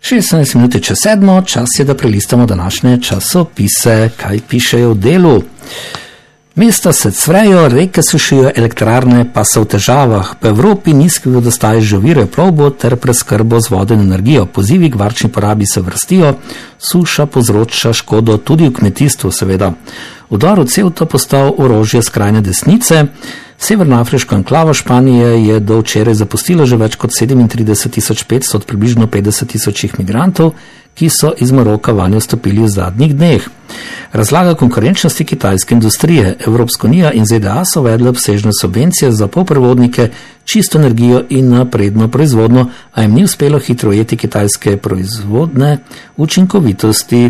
16 minut čez 7, čas je, da prelistamo današnje časopise, kaj pišejo v Delu. Mesta se cvrejo, reke sušijo, elektrarne pa so v težavah. Po Evropi nizki vodostaj že ovirajo plovbo ter preskrbo z vodo in energijo. Pozivi k varčni porabi se vrstijo, suša povzroča škodo tudi v kmetijstvu, seveda. Vdor v Ceuto postal orožje skrajne desnice. Severnoafriška enklava Španije je do včeraj zapustilo že več kot 37.500 od približno 50.000 migrantov, ki so iz Maroka vanjo vstopili v zadnjih dneh. Razlaga konkurenčnosti kitajske industrije. Evropska unija in ZDA so uvedle obsežne subvencije za polprevodnike, čisto energijo in napredno proizvodno, a jim ni uspelo hitro ujeti kitajske proizvodne učinkovitosti.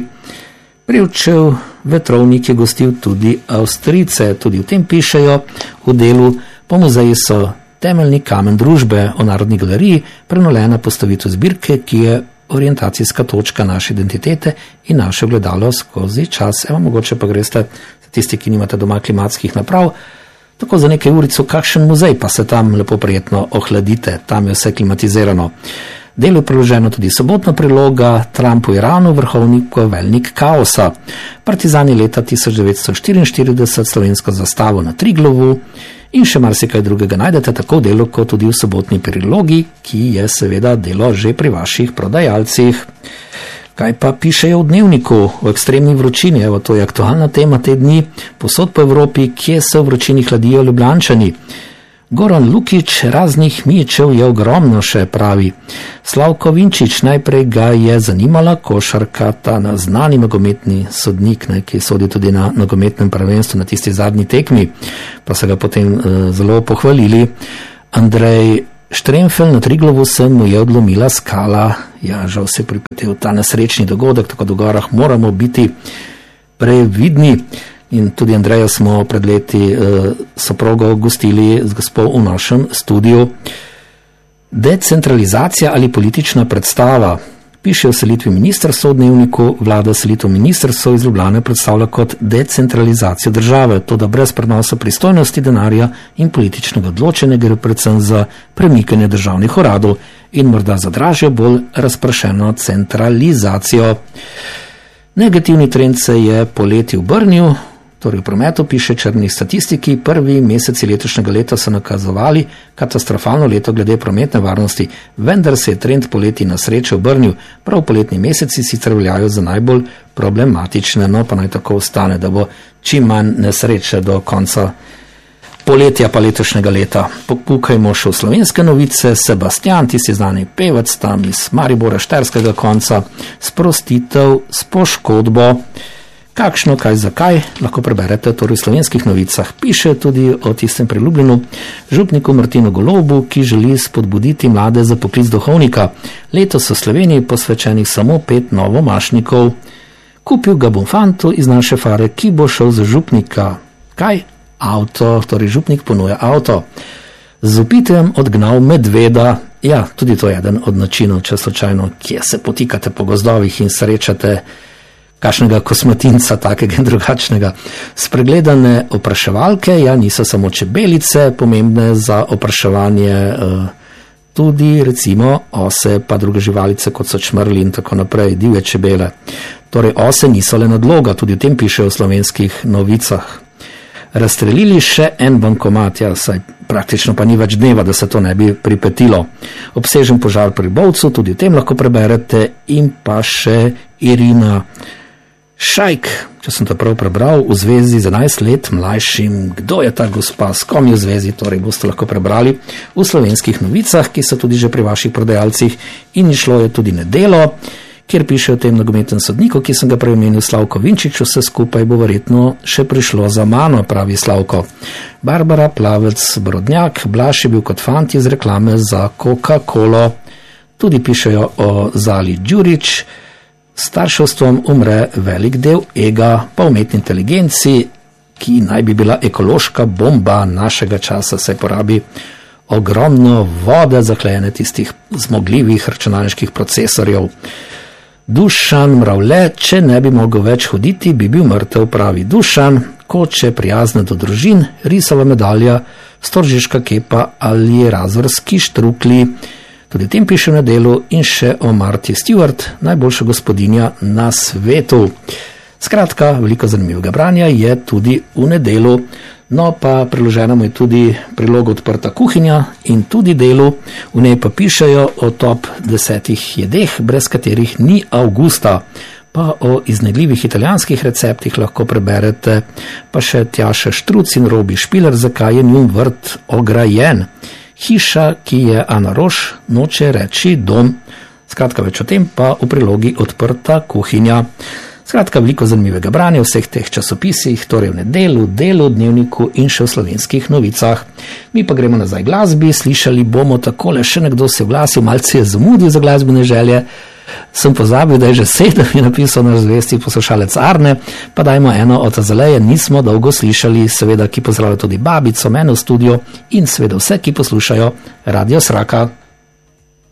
Prevčev vetrovnik je gostil tudi Avstrijce, tudi v tem pišejo v Delu. Po muzeji so temeljni kamen družbe, o Narodni galeriji prenovljena postavitev zbirke, ki je orientacijska točka naše identitete in naše gledalo skozi čas. Evo, mogoče pa greste, tisti, ki nimate doma klimatskih naprav, tako za nekaj urico kakšen muzej, pa se tam lepo prijetno ohladite, tam je vse klimatizirano. Delu je priloženo tudi sobotna priloga Trump v Iranu, vrhovni poveljnik kaosa. Partizani leta 1944, slovensko zastavo na Triglavu in še marsikaj drugega najdete tako v Delu kot tudi v sobotni prilogi, ki je seveda Delo že pri vaših prodajalcih. Kaj pa pišejo v Dnevniku o ekstremni vročini? Evo, to je aktualna tema te dni. Posod po Evropi, kje se v vročini hladijo Ljubljančani. Goran Lukić raznih mičev je ogromno, še pravi. Slavko Vinčić, najprej ga je zanimala košarka, ta znani nogometni sodnik, ki sodi tudi na nogometnem prvenstvu na tisti zadnji tekmi, pa so ga potem zelo pohvalili. Andrej Štremfelj, na Triglavu se mu je odlomila skala. Ja, žal se je pripetil ta nesrečni dogodek, tako da v gorah moramo biti previdni. In tudi Andreja smo pred leti soprogo gostili z gospo v našem studiu. Decentralizacija ali politična predstava. Piše o selitvi ministrstva v Dnevniku. Vlada selitev ministrstva iz Ljubljane predstavlja kot decentralizacijo države, to da brez prenosa pristojnosti, denarja in političnega odločanja gre predvsem za premikanje državnih uradov in morda za dražjo, bolj razprašeno centralizacijo. Negativni trend se je poleti obrnil. Torej v prometu piše črni statistiki, prvi meseci letošnjega leta so nakazovali katastrofalno leto glede prometne varnosti, vendar se je trend poleti na srečo obrnil. Prav poletni meseci sicer veljajo za najbolj problematične, no pa naj tako ostane, da bo čim manj nesreče do konca poletja pa letošnjega leta. Pokukajmo še v slovenske novice. Sebastian, tisti znani pevec tam iz Maribora, štajerskega konca, sprostitev s poškodbo. Kakšno, kaj, zakaj, lahko preberete torej v slovenskih novicah. Piše tudi o tistem priljubljenu župniku Martinu Golobu, ki želi spodbuditi mlade za poklic duhovnika. Letos v Sloveniji posvečenih samo 5 novomašnikov. Kupil ga bom fantu iz naše fare, ki bo šel za župnika. Kaj? Avto, torej župnik ponuja avto. Z upitjem odgnal medveda. Ja, tudi to je eden od načinov, če slučajno, kje se potikate po gozdovih in srečate kakšnega kosmatinca, takega in drugačnega. Spregledane opraševalke, ja, niso samo čebelice, pomembne za opraševanje tudi recimo ose, pa druge živalice, kot so čmrli in tako naprej, divje čebele. Torej, ose niso le nadloga, tudi o tem pišejo v slovenskih novicah. Razstrelili še en bankomat, ja, saj praktično pa ni več dneva, da se to ne bi pripetilo. Obsežen požar pri Bovcu, tudi o tem lahko preberete, in pa še Irina Šajk, če sem to prav prebral, v zvezi z 11 let mlajšim. Kdo je ta gospa, s kom je v zvezi, torej boste lahko prebrali v slovenskih novicah, ki so tudi že pri vaših prodajalcih, in išlo je tudi Nedelo, kjer piše o tem nogometnem sodniku, ki sem ga prej omenil, Slavko Vinčić. Vse skupaj bo verjetno še prišlo za mano, pravi Slavko. Barbara Plavec Brodnjak, Blaž je bil kot fant iz reklame za Coca-Colo. Tudi pišejo o Zali Đurić. Starševstvom umre velik del ega, pa umetni inteligenci, ki naj bi bila ekološka bomba našega časa, se porabi ogromno vode, zahlajene tistih zmogljivih računalniških procesorjev. Dušan Mravle, če ne bi mogel več hoditi, bi bil mrtev, pravi Dušan. Koče prijazne do družin, risova medalja, storžiška kepa ali razvrski štrukli. tudi tem piše v Nedelu, in še o Marti Stewart, najboljša gospodinja na svetu. Skratka, veliko zanimivega branja je tudi v Nedelu. No, pa priložena mu je tudi priloga Odprta kuhinja in tudi Delu, v njej pa pišejo o top 10 jedeh, brez katerih ni avgusta. Pa o iznajdljivih italijanskih receptih lahko preberete, pa še Tjaša Štruc in Robi Špiler, zakaj je njun vrt ograjen. Hiša, ki je Ana Roš, noče reči dom. Skratka, več o tem pa v prilogi Odprta kuhinja. Skratka, veliko zanimivega branja v vseh teh časopisih, torej v Nedelu, Delu, Dnevniku in še v Slovenskih novicah. Mi pa gremo nazaj glasbi, slišali bomo takole, še nekdo se oglasil, malce je zamudil za glasbene želje. Sem pozabil, da je že 7 je napisal naš zvesti poslušalec Arne, pa dajmo eno od Azaleje, nismo dolgo slišali, seveda, ki pozdravlja tudi babico, mene v studio in seveda vse, ki poslušajo Radio Sraka.